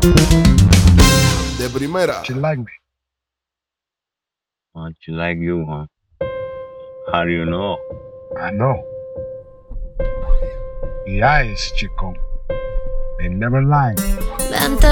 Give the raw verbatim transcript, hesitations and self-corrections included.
De primera. She like me. Uh, she like you, huh? How do you know? I know. The eyes, chico. They never lie.